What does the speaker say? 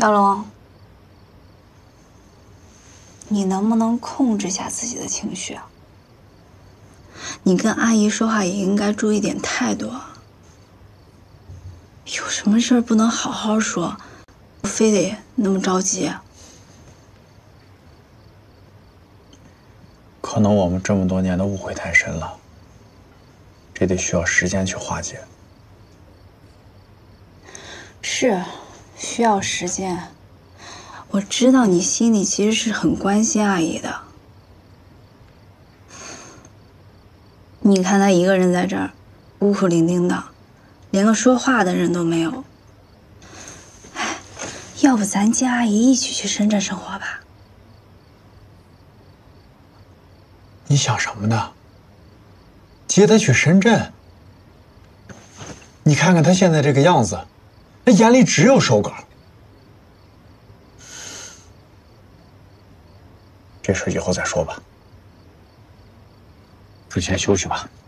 小龙，你能不能控制下自己的情绪啊？你跟阿姨说话也应该注意点态度啊。有什么事儿不能好好说，非得那么着急啊？ 可能我们这么多年的误会太深了，这得需要时间去化解。 是，需要时间。我知道你心里其实是很关心阿姨的。你看她一个人在这儿，孤苦伶仃的，连个说话的人都没有。哎，要不咱接阿姨一起去深圳生活吧？ 你想什么呢？接他去深圳？你看看他现在这个样子，那眼里只有手稿。这事以后再说吧。你先休息吧。